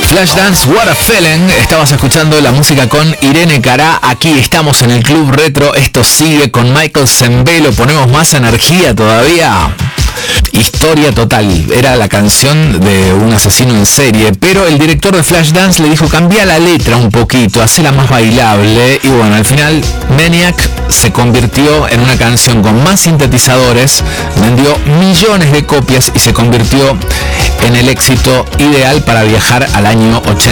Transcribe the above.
Flashdance, What a Feeling. Estabas escuchando la música con Irene Cara. Aquí estamos en el Club Retro. Esto sigue con Michael Sembello. Ponemos más energía todavía. Historia total. Era la canción de un asesino en serie, pero el director de Flashdance le dijo: cambia la letra un poquito, hacela más bailable. Y bueno, al final Maniac se convirtió en una canción con más sintetizadores, vendió millones de copias y se convirtió en el éxito ideal para viajar al año 80.